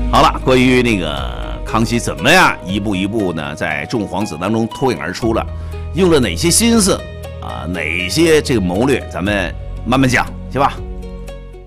好了，关于那个康熙怎么样一步一步呢，在众皇子当中脱颖而出了，用了哪些心思啊，哪些这个谋略，咱们慢慢讲，行吧？